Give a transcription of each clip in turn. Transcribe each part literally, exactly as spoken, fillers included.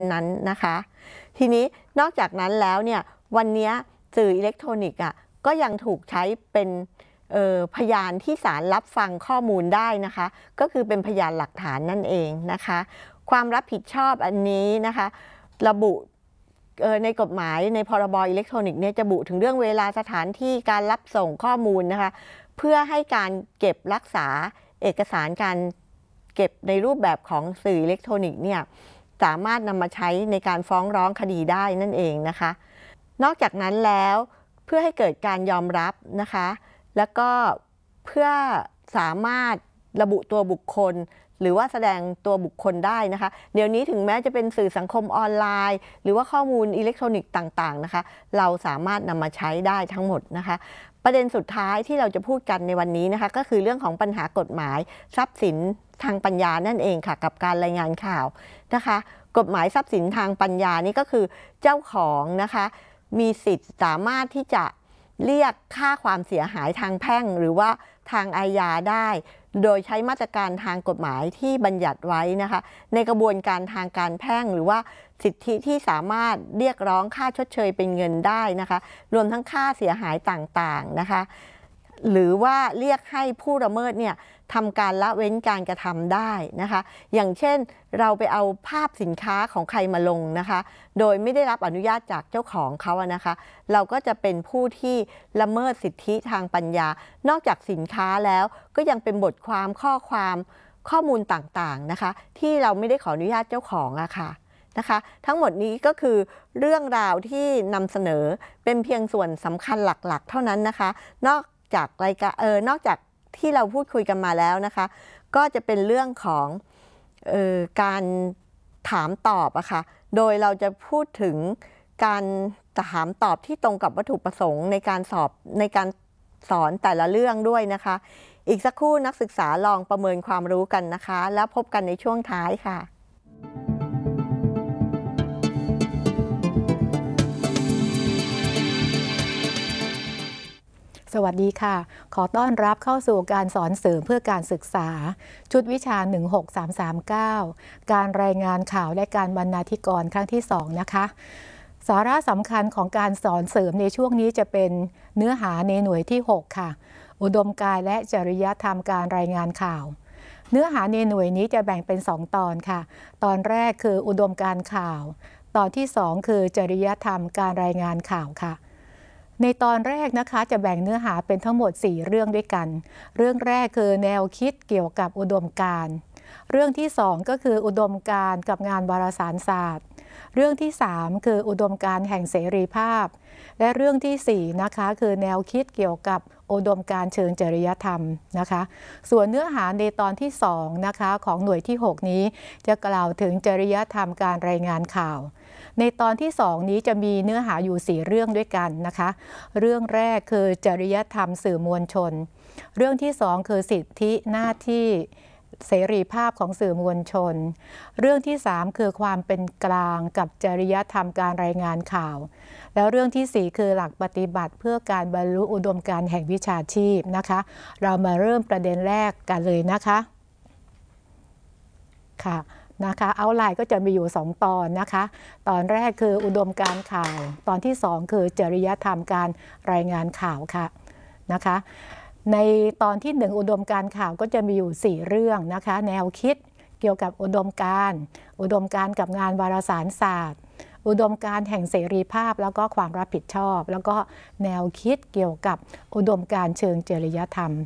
นั้นนะคะทีนี้นอกจากนั้นแล้วเนี่ยวันนี้สื่ออิเล็กทรอนิกส์อ่ะก็ยังถูกใช้เป็นพยานที่ศาลรับฟังข้อมูลได้นะคะก็คือเป็นพยานหลักฐานนั่นเองนะคะความรับผิดชอบอันนี้นะคะระบุในกฎหมายในพรบอิเล็กทรอนิกส์เนี่ยจะระบุถึงเรื่องเวลาสถานที่การรับส่งข้อมูลนะคะเพื่อให้การเก็บรักษาเอกสารการเก็บในรูปแบบของสื่ออิเล็กทรอนิกส์เนี่ยสามารถนำมาใช้ในการฟ้องร้องคดีได้นั่นเองนะคะนอกจากนั้นแล้วเพื่อให้เกิดการยอมรับนะคะแล้วก็เพื่อสามารถระบุตัวบุคคลหรือว่าแสดงตัวบุคคลได้นะคะเดี๋ยวนี้ถึงแม้จะเป็นสื่อสังคมออนไลน์หรือว่าข้อมูลอิเล็กทรอนิกส์ต่างๆนะคะเราสามารถนำมาใช้ได้ทั้งหมดนะคะประเด็นสุดท้ายที่เราจะพูดกันในวันนี้นะคะก็คือเรื่องของปัญหากฎหมายทรัพย์สินทางปัญญานั่นเองค่ะกับการรายงานข่าวนะคะกฎหมายทรัพย์สินทางปัญญานี่ก็คือเจ้าของนะคะมีสิทธิ์สามารถที่จะเรียกค่าความเสียหายทางแพ่งหรือว่าทางอาญาได้โดยใช้มาตรการทางกฎหมายที่บัญญัติไว้นะคะในกระบวนการทางการแพ่งหรือว่าสิทธิที่สามารถเรียกร้องค่าชดเชยเป็นเงินได้นะคะรวมทั้งค่าเสียหายต่างๆนะคะหรือว่าเรียกให้ผู้ละเมิดเนี่ยทำการละเว้นการกระทำได้นะคะอย่างเช่นเราไปเอาภาพสินค้าของใครมาลงนะคะโดยไม่ได้รับอนุญาตจากเจ้าของเขาอะนะคะเราก็จะเป็นผู้ที่ละเมิดสิทธิทางปัญญานอกจากสินค้าแล้วก็ยังเป็นบทความข้อความข้อมูลต่างๆนะคะที่เราไม่ได้ขออนุญาตเจ้าของอะค่ะนะคะทั้งหมดนี้ก็คือเรื่องราวที่นำเสนอเป็นเพียงส่วนสำคัญหลักๆเท่านั้นนะคะนอกจากรายการเออนอกจากที่เราพูดคุยกันมาแล้วนะคะก็จะเป็นเรื่องของเอ่อการถามตอบอะค่ะโดยเราจะพูดถึงการถามตอบที่ตรงกับวัตถุประสงค์ในการสอบในการสอนแต่ละเรื่องด้วยนะคะอีกสักครู่นักศึกษาลองประเมินความรู้กันนะคะแล้วพบกันในช่วงท้ายค่ะสวัสดีค่ะขอต้อนรับเข้าสู่การสอนเสริมเพื่อการศึกษาชุดวิชาหนึ่งหกสามสามเก้าการรายงานข่าวและการบรรณาธิกรครั้งที่สองนะคะสาระสำคัญของการสอนเสริมในช่วงนี้จะเป็นเนื้อหาในหน่วยที่หกค่ะอุดมการณ์และจริยธรรมการรายงานข่าวเนื้อหาในหน่วยนี้จะแบ่งเป็นสองตอนค่ะตอนแรกคืออุดมการณ์ข่าวตอนที่สองคือจริยธรรมการรายงานข่าวค่ะในตอนแรกนะคะจะแบ่งเนื้อหาเป็นทั้งหมดสี่เรื่องด้วยกันเรื่องแรกคือแนวคิดเกี่ยวกับอุดมการณ์เรื่องที่สองก็คืออุดมการณ์กับงานวารสารศาสตร์เรื่องที่สามคืออุดมการณ์แห่งเสรีภาพและเรื่องที่สี่นะคะคือแนวคิดเกี่ยวกับอุดมการณ์เชิงจริยธรรมนะคะส่วนเนื้อหาในตอนที่สองนะคะของหน่วยที่หกนี้จะกล่าวถึงจริยธรรมการรายงานข่าวในตอนที่สองนี้จะมีเนื้อหาอยู่สี่เรื่องด้วยกันนะคะเรื่องแรกคือจริยธรรมสื่อมวลชนเรื่องที่สองคือสิทธิหน้าที่เสรีภาพของสื่อมวลชนเรื่องที่สามคือความเป็นกลางกับจริยธรรมการรายงานข่าวแล้วเรื่องที่สี่คือหลักปฏิบัติเพื่อการบรรลุอุดมการณ์แห่งวิชาชีพนะคะเรามาเริ่มประเด็นแรกกันเลยนะคะค่ะนะคะเอาไลน์ก็จะมีอยู่สองตอนนะคะตอนแรกคืออุดมการณ์ข่าวตอนที่สองคือจริยธรรมการรายงานข่าวค่ะนะคะในตอนที่หนึ่งอุดมการณ์ข่าวก็จะมีอยู่สี่เรื่องนะคะแนวคิดเกี่ยวกับอุดมการณ์อุดมการณ์กับงานวารสารศาสตร์อุดมการณ์แห่งเสรีภาพแล้วก็ความรับผิดชอบแล้วก็แนวคิดเกี่ยวกับอุดมการณ์เชิงจริยธรรม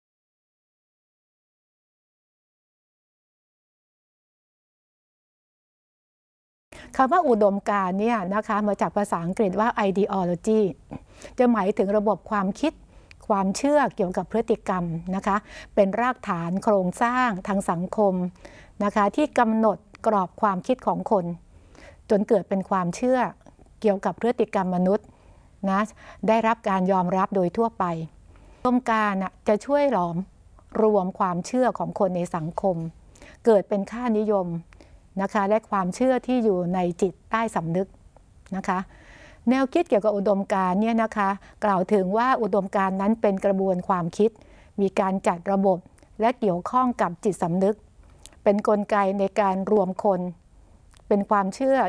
คำว่าอุดมการณ์เนี่ยนะคะมาจากภาษาอังกฤษว่า ideology จะหมายถึงระบบความคิดความเชื่อเกี่ยวกับพฤติกรรมนะคะเป็นรากฐานโครงสร้างทางสังคมนะคะที่กำหนดกรอบความคิดของคนจนเกิดเป็นความเชื่อเกี่ยวกับพฤติกรรมมนุษย์นะได้รับการยอมรับโดยทั่วไปอุดมการณ์จะช่วยหลอมรวมความเชื่อของคนในสังคมเกิดเป็นค่านิยมนะคะและความเชื่อที่อยู่ในจิตใต้สำนึกนะคะแนวคิดเกี่ยวกับอุดมการณ์เนี่ยนะคะกล่าวถึงว่าอุดมการณ์นั้นเป็นกระบวนความคิดมีการจัดระบบและเกี่ยวข้องกับจิตสำนึกเป็นกลไกในการรวมคนเป็นความเชื่อ